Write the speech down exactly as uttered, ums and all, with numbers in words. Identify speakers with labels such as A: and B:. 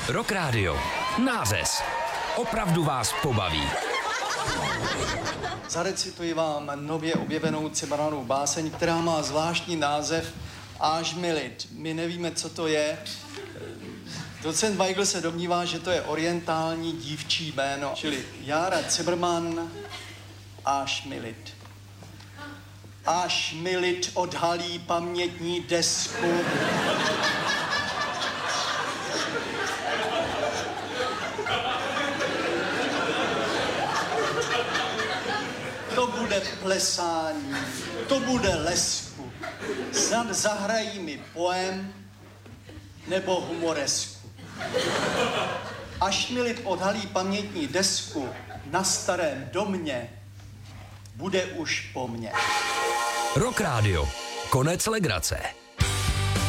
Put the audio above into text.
A: Rock Radio. Nářez. Opravdu vás pobaví.
B: Zarecituji vám nově objevenou Cimrmanovou báseň, která má zvláštní název Až mi lid. My nevíme, co to je. Docent Weigl se domnívá, že to je orientální dívčí jméno, čili Jára Cimrman, Až mi lid. Až mi lid odhalí pamětní desku. To bude plesání, to bude lesku. Snad zahrají mi poem nebo humoresku. Až mi lid odhalí pamětní desku na starém domě, bude už po mně.
A: Rock Radio. Konec legrace.